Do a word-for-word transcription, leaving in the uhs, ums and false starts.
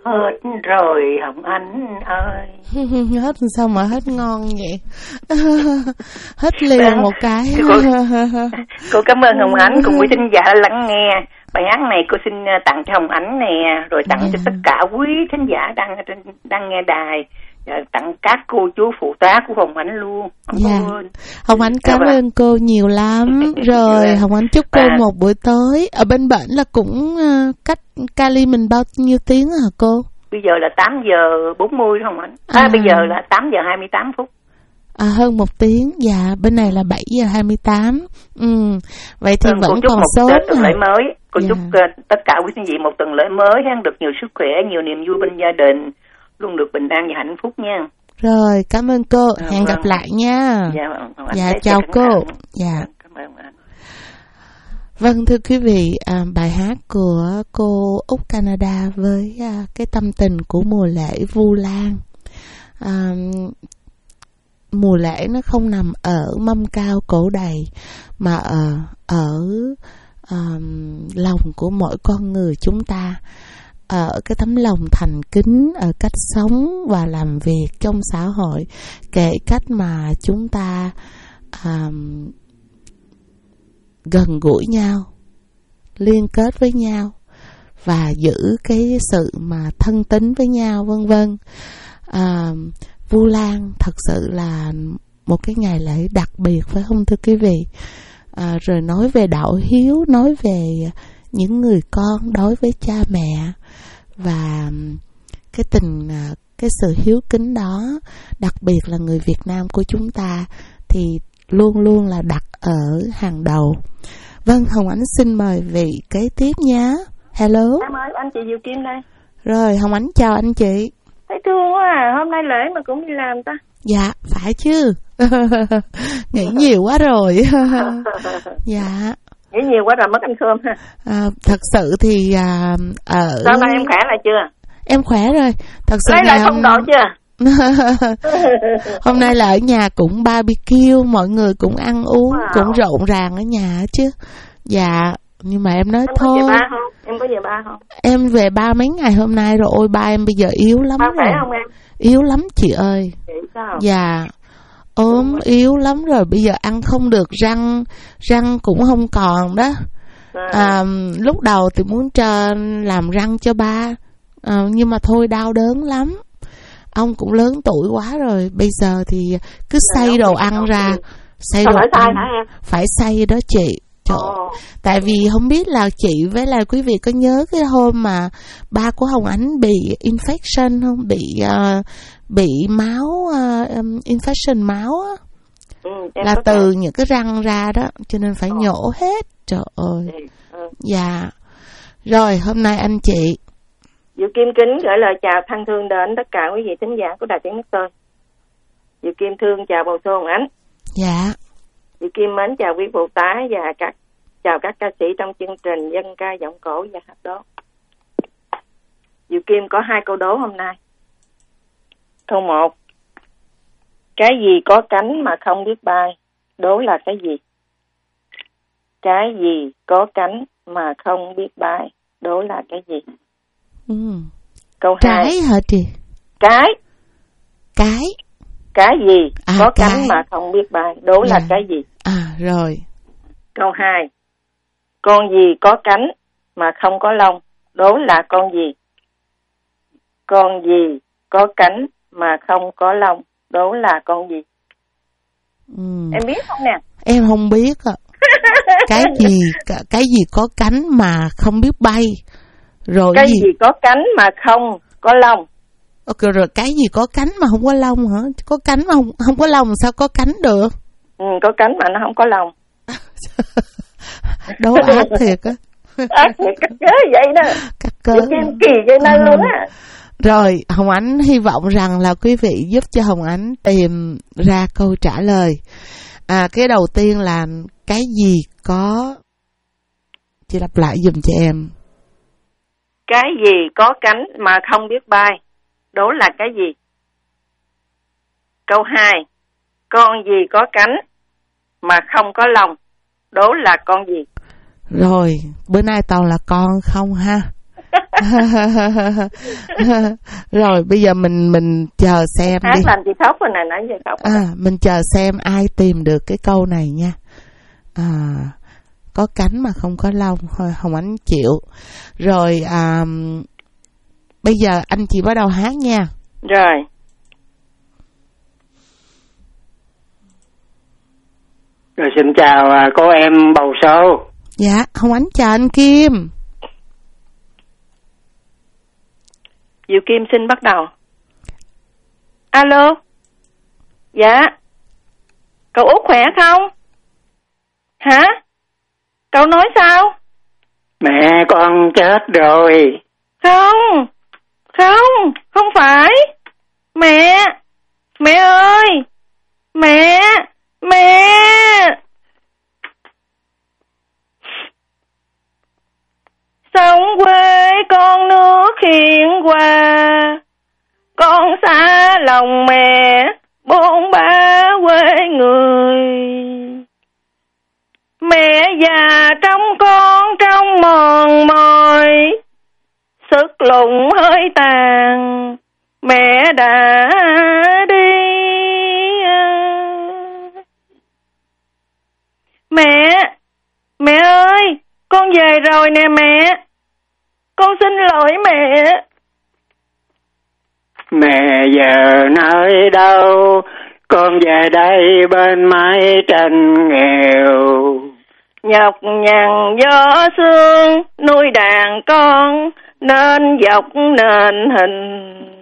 Hết rồi Hồng Ánh ơi. Hết sao mà hết ngon vậy? Hết liền một cái. Cô, cô cảm ơn Hồng Ánh cùng quý thính giả lắng nghe. Bài hát này cô xin tặng cho Hồng Ánh nè, rồi tặng yeah. cho tất cả quý thính giả đang đang nghe đài, tặng các cô chú phụ tá của Hồng Ánh luôn. Không yeah. có quên. Hồng Ánh cảm dạ, ơn cô nhiều lắm. Rồi yeah. Hồng Ánh chúc cô à. một buổi tối. Ở bên bển là cũng uh, cách Cali mình bao nhiêu tiếng hả cô? Bây giờ là tám giờ bốn mươi Hồng Ánh. À, à bây giờ là tám giờ hai mươi tám phút. À, hơn một tiếng. Dạ, bên này là bảy giờ hai mươi tám. Ừ. Vậy thì ừ, vẫn còn sớm. Cô chúc một tuần lễ mới. Cô dạ. chúc uh, tất cả quý vị một tuần lễ mới được nhiều sức khỏe, nhiều niềm vui bên gia đình, luôn được bình an và hạnh phúc nha. Rồi, cảm ơn cô. À, hẹn vâng. gặp lại nha. Dạ, vâng, dạ chào cô. Dạ. Cảm ơn anh. Vâng, thưa quý vị, à, bài hát của cô Úc Canada với à, cái tâm tình của mùa lễ Vu Lan. À, mùa lễ nó không nằm ở mâm cao cổ đầy, mà ở, ở um, lòng của mỗi con người chúng ta, ở cái tấm lòng thành kính, ở cách sống và làm việc trong xã hội, kể cách mà chúng ta um, gần gũi nhau, liên kết với nhau và giữ cái sự mà thân tín với nhau, vân vân. À, Vu Lan thật sự là một cái ngày lễ đặc biệt, phải không thưa quý vị? À, rồi nói về đạo hiếu, nói về những người con đối với cha mẹ và cái tình, cái sự hiếu kính đó, đặc biệt là người Việt Nam của chúng ta thì luôn luôn là đặt ở hàng đầu. Vâng, Hồng Ánh xin mời vị kế tiếp nhé. Hello. Em ơi, anh chị Diệu Kim đây. Rồi, Hồng Ánh chào anh chị. Thấy thương quá à, hôm nay lễ mà cũng đi làm ta. Dạ, phải chứ. Nghĩ nhiều quá rồi. Dạ. Nghĩ nhiều quá rồi mất ăn cơm ha. À, thật sự thì à, ở... Sao nay em khỏe lại chưa? Em khỏe rồi. Thật sự lấy lại phong độ chưa? Hôm nay là ở nhà cũng barbecue, mọi người cũng ăn uống, wow. cũng rộn ràng ở nhà chứ. Dạ, nhưng mà em nói em thôi. Em có về ba không? Em có về ba không? Em về ba mấy ngày hôm nay rồi. Ôi ba em bây giờ yếu lắm ba rồi. Khỏe không em? Yếu lắm chị ơi. Vậy sao? Dạ. Ốm yếu lắm rồi, bây giờ ăn không được, răng răng cũng không còn đó. À, à lúc đầu thì muốn cho làm răng cho ba, à, nhưng mà thôi đau đớn lắm. Ông cũng lớn tuổi quá rồi, bây giờ thì cứ xay đồ ăn ra, xay đồ ăn phải xay đó chị. Trời, tại vì không biết là chị với là quý vị có nhớ cái hôm mà ba của Hồng Ánh bị infection không, bị uh, bị máu uh, um, infection máu á, ừ, là từ thể. những cái răng ra đó, cho nên phải ừ. nhổ hết. Trời ơi. Ừ. Ừ. Dạ. Rồi hôm nay anh chị Diệu Kim kính gửi lời chào thân thương đến tất cả quý vị thính giả của Đài Tiếng Nước Tôi. Diệu Kim thương chào bầu Xô Hồng Ánh. Dạ. Diệu Kim mến chào quý phụ tá và các chào các ca sĩ trong chương trình dân ca giọng cổ và hát đố. Diệu Kim có hai câu đố hôm nay. Câu một: cái gì có cánh mà không biết bay, đố là cái gì? Cái gì có cánh mà không biết bay, đố là cái gì? Ừ. Câu hai. Cái hả chị? Cái. Cái. Cái gì à, có cái. cánh mà không biết bay, đố yeah. là cái gì? À rồi. Câu hai: con gì có cánh mà không có lông, đố là con gì? Con gì có cánh mà không có lông, đố là con gì? Ừ. Em biết không nè? Em không biết ạ. Cái gì cái gì có cánh mà không biết bay? Rồi cái gì? gì có cánh mà không có lông? Ok, rồi cái gì có cánh mà không có lông hả? Có cánh mà không, không có lông sao có cánh được? Ừ, có cánh mà nó không có lông. Đố ác thiệt á. Ác thiệt, cắt cớ vậy đó. Cắt cớ. Kim kỳ vậy nên ừ. luôn á. Rồi, Hồng Ánh hy vọng rằng là quý vị giúp cho Hồng Ánh tìm ra câu trả lời. À, cái đầu tiên là cái gì có... Chị lặp lại giùm cho em. Cái gì có cánh mà không biết bay, đố là cái gì? Câu hai: con gì có cánh mà không có lông, đố là con gì? Rồi, bữa nay toàn là con không ha? Rồi bây giờ mình mình chờ xem Hát đi. làm chị khóc rồi nè, nãy giờ khóc. À, mình chờ xem ai tìm được cái câu này nha. À, có cánh mà không có lông, thôi Hồng Ánh chịu. Rồi à, bây giờ anh chị bắt đầu hát nha. Rồi. Rồi xin chào cô em bầu số. Dạ, Hồng Ánh chào anh Kim. Diệu Kim xin bắt đầu. Alo. Dạ. Cậu Út khỏe không? Hả? Cậu nói sao? Mẹ con chết rồi. Không. Không, không phải. Mẹ. Mẹ ơi. Mẹ. Mẹ. Sông quê con nước hiền hòa, con xa lòng mẹ bốn ba quê người. Mẹ già trong con trong mòn mỏi, sức lụng hơi tàn mẹ đã đi. Mẹ, mẹ ơi, con về rồi nè mẹ. Con xin lỗi mẹ. Mẹ giờ nơi đâu? Con về đây bên mái tranh nghèo. Nhọc nhằn gió sương nuôi đàn con, nên dọc nền hình